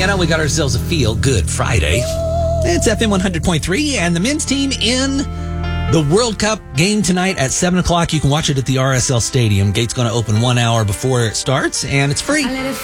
Indiana. We got ourselves a feel-good Friday. It's FM 100.3, and the men's team in the World Cup game tonight at 7 o'clock. You can watch it at the RSL Stadium. Gate's going to open 1 hour before it starts, and it's free.